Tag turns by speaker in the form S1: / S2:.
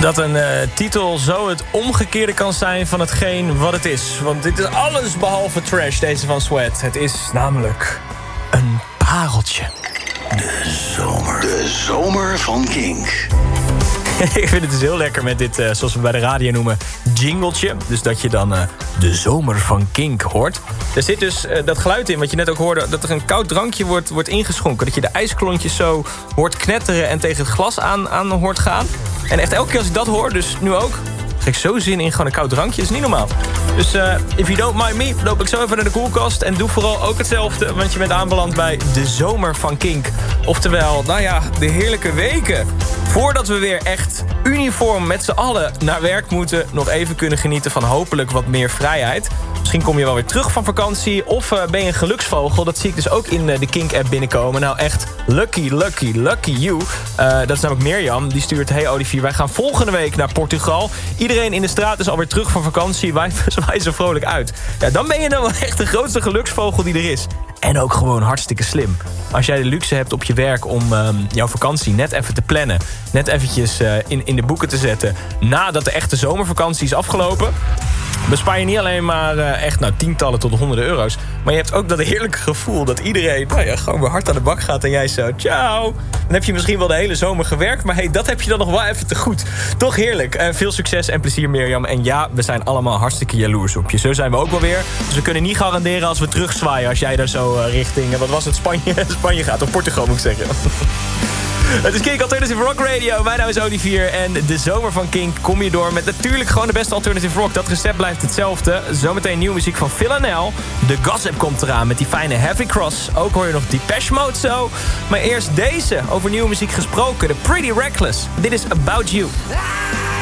S1: Dat een titel zo het omgekeerde kan zijn van hetgeen wat het is. Want dit is alles behalve trash, deze van Sweat. Het is namelijk een pareltje.
S2: De zomer van Kink.
S1: Ik vind het dus heel lekker met dit, zoals we bij de radio noemen, jingletje. Dus dat je dan de zomer van Kink hoort. Er zit dus dat geluid in, wat je net ook hoorde, dat er een koud drankje wordt ingeschonken. Dat je de ijsklontjes zo hoort knetteren en tegen het glas aan hoort gaan. En echt elke keer als ik dat hoor, dus nu ook, krijg ik zo zin in gewoon een koud drankje. Dat is niet normaal. Dus if you don't mind me, loop ik zo even naar de koelkast. En doe vooral ook hetzelfde, want je bent aanbeland bij de zomer van Kink. Oftewel, nou ja, de heerlijke weken. Voordat we weer echt uniform met z'n allen naar werk moeten, nog even kunnen genieten van hopelijk wat meer vrijheid. Misschien kom je wel weer terug van vakantie of ben je een geluksvogel. Dat zie ik dus ook in de Kink-app binnenkomen. Nou echt, lucky you. Dat is namelijk Mirjam. Die stuurt, hey Olivier, wij gaan volgende week naar Portugal. Iedereen in de straat is alweer terug van vakantie. Wij zwaaien vrolijk uit. Ja, dan ben je dan wel echt de grootste geluksvogel die er is. En ook gewoon hartstikke slim. Als jij de luxe hebt op je werk om jouw vakantie net even te plannen. Net eventjes in de boeken te zetten. Nadat de echte zomervakantie is afgelopen. Bespaar je niet alleen maar echt tientallen tot honderden euro's. Maar je hebt ook dat heerlijke gevoel dat iedereen gewoon weer hard aan de bak gaat. En jij zo, ciao. Dan heb je misschien wel de hele zomer gewerkt. Maar hey, dat heb je dan nog wel even te goed. Toch heerlijk. Veel succes en plezier, Mirjam. En ja, we zijn allemaal hartstikke jaloers op je. Zo zijn we ook wel weer. Dus we kunnen niet garanderen als we terugzwaaien. Als jij daar zo richting, wat was het, Spanje gaat. Of Portugal moet ik zeggen. Het is Kink Alternative Rock Radio. Mijn naam is Olivier en de zomer van Kink kom je door met natuurlijk gewoon de beste alternative rock. Dat recept blijft hetzelfde. Zometeen nieuwe muziek van Phil Anel. De Gossip komt eraan met die fijne Heavy Cross. Ook hoor je nog Depeche Mode zo. Maar eerst deze, over nieuwe muziek gesproken. The Pretty Reckless. Dit is About You.